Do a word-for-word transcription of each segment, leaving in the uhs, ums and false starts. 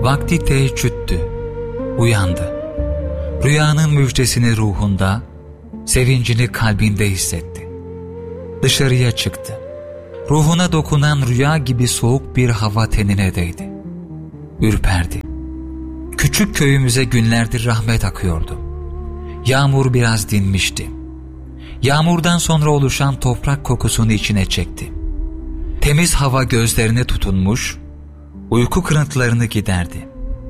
Vakti teheccüddü. Uyandı. Rüyanın müjdesini ruhunda, sevincini kalbinde hissetti. Dışarıya çıktı. Ruhuna dokunan rüya gibi soğuk bir hava tenine değdi. Ürperdi. Küçük köyümüze günlerdir rahmet akıyordu. Yağmur biraz dinmişti. Yağmurdan sonra oluşan toprak kokusunu içine çekti. Temiz hava gözlerine tutunmuş, uyku kırıntılarını giderdi.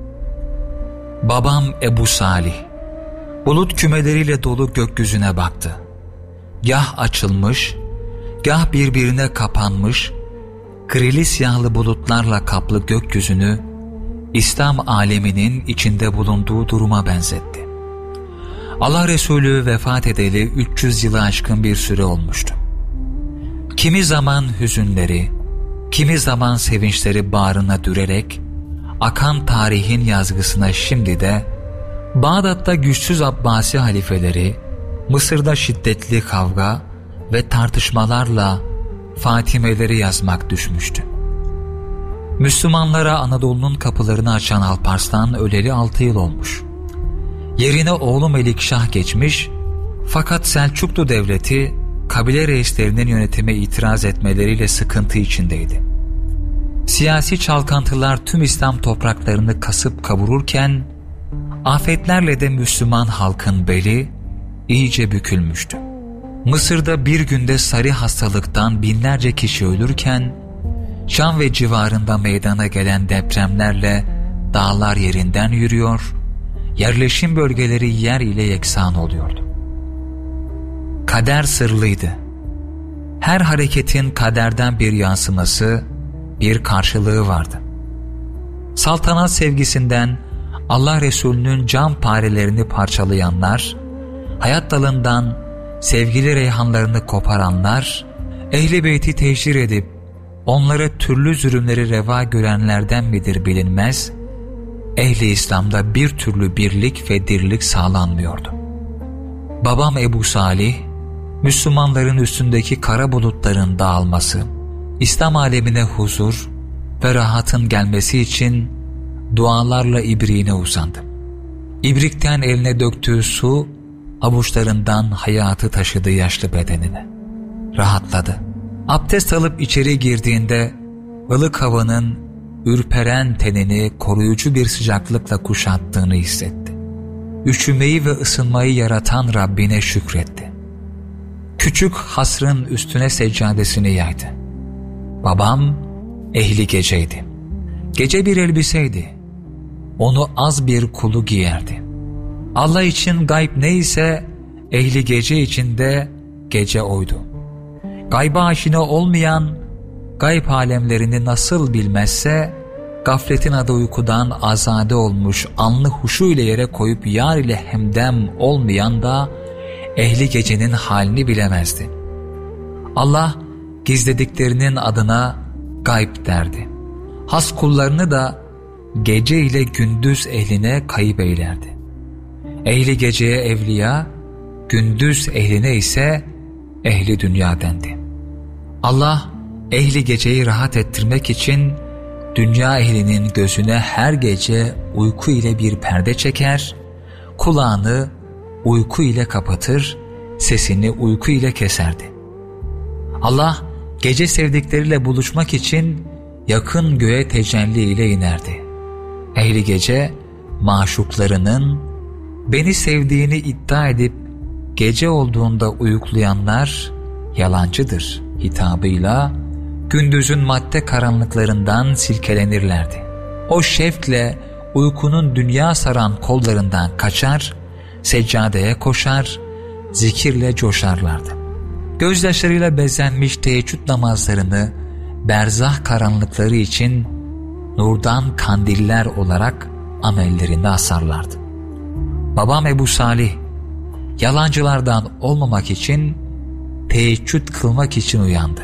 Babam Ebu Salih, bulut kümeleriyle dolu gökyüzüne baktı. Gah açılmış, gah birbirine kapanmış, grili siyahlı bulutlarla kaplı gökyüzünü, İslam aleminin içinde bulunduğu duruma benzetti. Allah Resulü vefat edeli üç yüz yılı aşkın bir süre olmuştu. Kimi zaman hüzünleri, kimi zaman sevinçleri bağrına dürerek, akan tarihin yazgısına şimdi de, Bağdat'ta güçsüz Abbasi halifeleri, Mısır'da şiddetli kavga ve tartışmalarla Fatimeleri yazmak düşmüştü. Müslümanlara Anadolu'nun kapılarını açan Alparslan öleli altı yıl olmuş. Yerine oğlu Melikşah geçmiş, fakat Selçuklu Devleti, kabile reislerinin yönetime itiraz etmeleriyle sıkıntı içindeydi. Siyasi çalkantılar tüm İslam topraklarını kasıp kavururken, afetlerle de Müslüman halkın beli iyice bükülmüştü. Mısır'da bir günde sarı hastalıktan binlerce kişi ölürken, Şam ve civarında meydana gelen depremlerle dağlar yerinden yürüyor, yerleşim bölgeleri yer ile yeksan oluyordu. Kader sırlıydı. Her hareketin kaderden bir yansıması, bir karşılığı vardı. Saltanat sevgisinden Allah Resulü'nün can parelerini parçalayanlar, hayat dalından sevgili reyhanlarını koparanlar, Ehl-i Beyt'i teşhir edip onlara türlü zulümleri reva görenlerden midir bilinmez, Ehl-i İslam'da bir türlü birlik ve dirlik sağlanmıyordu. Babam Ebu Salih, Müslümanların üstündeki kara bulutların dağılması, İslam alemine huzur ve rahatın gelmesi için dualarla ibriğine uzandı. İbrikten eline döktüğü su, avuçlarından hayatı taşıdı yaşlı bedenine. Rahatladı. Abdest alıp içeri girdiğinde ılık havanın ürperen tenini koruyucu bir sıcaklıkla kuşattığını hissetti. Üşümeyi ve ısınmayı yaratan Rabbine şükretti. Küçük hasrın üstüne seccadesini yaydı. Babam ehli geceydi. Gece bir elbiseydi. Onu az bir kulu giyerdi. Allah için gayb neyse ehli gece içinde gece oydu. Gayba aşina olmayan, gayb alemlerini nasıl bilmezse, gafletin adı uykudan azade olmuş anlı huşu ile yere koyup yar ile hemdem olmayan da ehli gecenin halini bilemezdi. Allah gizlediklerinin adına gayb derdi. Has kullarını da gece ile gündüz ehline kayıp eylerdi. Ehli geceye evliya, gündüz ehline ise ehli dünya dendi. Allah ehli geceyi rahat ettirmek için dünya ehlinin gözüne her gece uyku ile bir perde çeker, kulağını uyku ile kapatır, sesini uyku ile keserdi. Allah gece sevdikleriyle buluşmak için yakın göğe tecelli ile inerdi. Ehli gece maşuklarının beni sevdiğini iddia edip gece olduğunda uyuklayanlar yalancıdır hitabıyla gündüzün madde karanlıklarından silkelenirlerdi. O şevkle uykunun dünya saran kollarından kaçar, seccadeye koşar, zikirle coşarlardı. Gözyaşlarıyla bezenmiş teheccüd namazlarını berzah karanlıkları için nurdan kandiller olarak amellerini asarlardı. Babam Ebu Salih, yalancılardan olmamak için, teheccüd kılmak için uyandı.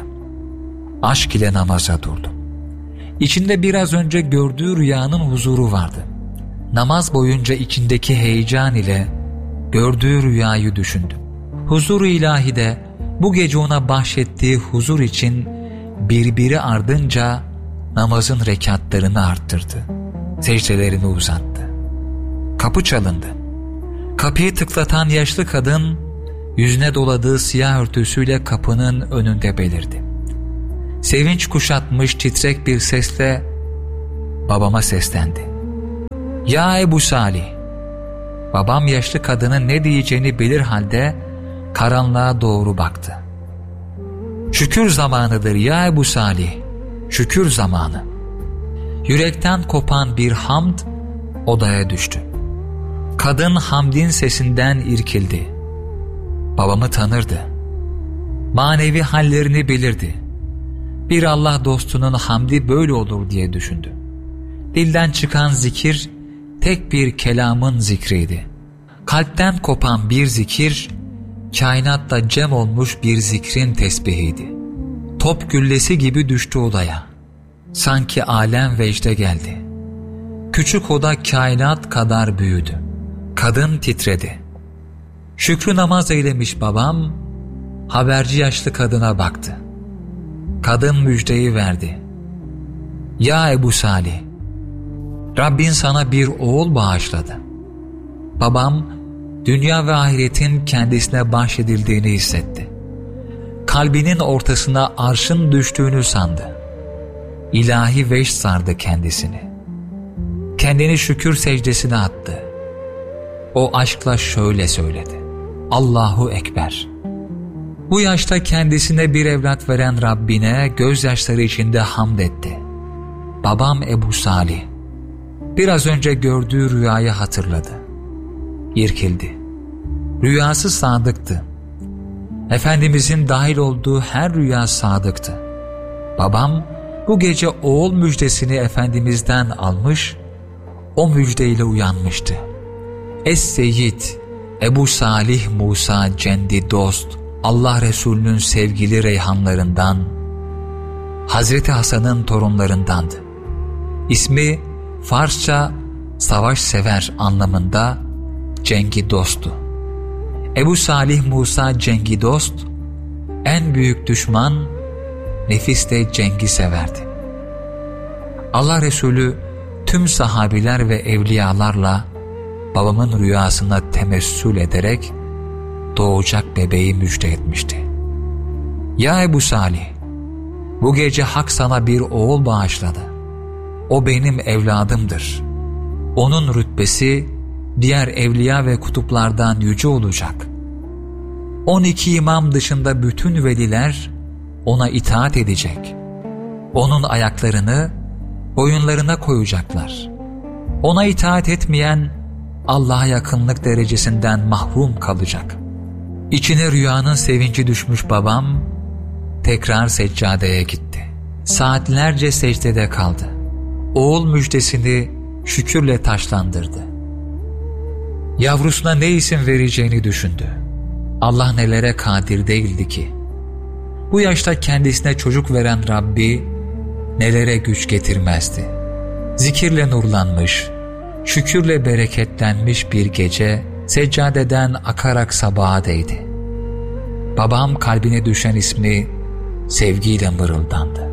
Aşk ile namaza durdu. İçinde biraz önce gördüğü rüyanın huzuru vardı. Namaz boyunca içindeki heyecan ile gördüğü rüyayı düşündü. Huzur-u ilahide bu gece ona bahşettiği huzur için birbiri ardınca namazın rekatlarını arttırdı. secdelerini uzattı. Kapı çalındı. Kapıyı tıklatan yaşlı kadın yüzüne doladığı siyah örtüsüyle kapının önünde belirdi. Sevinç kuşatmış titrek bir sesle babama seslendi. "Ya Ebu Salih!" Babam yaşlı kadının ne diyeceğini bilir halde karanlığa doğru baktı. "Şükür zamanıdır ya Ebu Salih, şükür zamanı." Yürekten kopan bir hamd odaya düştü. Kadın hamdin sesinden irkildi. Babamı tanırdı. Manevi hallerini bilirdi. Bir Allah dostunun hamdi böyle olur diye düşündü. Dilden çıkan zikir tek bir kelamın zikriydi. Kalpten kopan bir zikir, kainatta cem olmuş bir zikrin tesbihiydi. Top güllesi gibi düştü odaya. Sanki alem vecde geldi. Küçük oda kainat kadar büyüdü. Kadın titredi. Şükrü namaz eylemiş babam, haberci yaşlı kadına baktı. Kadın müjdeyi verdi. "Ya Ebu Salih, Rabbin sana bir oğul bağışladı." Babam, dünya ve ahiretin kendisine bahşedildiğini hissetti. Kalbinin ortasına arşın düştüğünü sandı. İlahi veş sardı kendisini. Kendini şükür secdesine attı. O aşkla şöyle söyledi: "Allahu Ekber." Bu yaşta kendisine bir evlat veren Rabbine gözyaşları içinde hamd etti. Babam Ebu Salih biraz önce gördüğü rüyayı hatırladı. İrkildi. Rüyası sadıktı. Efendimizin dahil olduğu her rüya sadıktı. Babam bu gece oğul müjdesini Efendimiz'den almış, o müjdeyle uyanmıştı. Es-Seyyid Ebu Salih Musa Cendi Dost, Allah Resulü'nün sevgili reyhanlarından, Hazreti Hasan'ın torunlarındandı. İsmi Farsça savaş sever anlamında Cengi Dost'tu. Ebu Salih Musa Cengi Dost, en büyük düşman nefis de cengi severdi. Allah Resulü tüm sahabiler ve evliyalarla babamın rüyasına temessül ederek doğacak bebeği müjde etmişti. "Ya Ebu Salih, bu gece Hak sana bir oğul bağışladı. O benim evladımdır. Onun rütbesi diğer evliya ve kutuplardan yüce olacak. On iki imam dışında bütün veliler ona itaat edecek. Onun ayaklarını boyunlarına koyacaklar. Ona itaat etmeyen Allah'a yakınlık derecesinden mahrum kalacak." İçine rüyanın sevinci düşmüş babam tekrar seccadeye gitti. Saatlerce secdede kaldı. Oğul müjdesini şükürle taşlandırdı. Yavrusuna ne isim vereceğini düşündü. Allah nelere kadir değildi ki? Bu yaşta kendisine çocuk veren Rabbi nelere güç getirmezdi? Zikirle nurlanmış, şükürle bereketlenmiş bir gece seccadeden akarak sabaha değdi. Babam kalbine düşen ismi sevgiyle mırıldandı.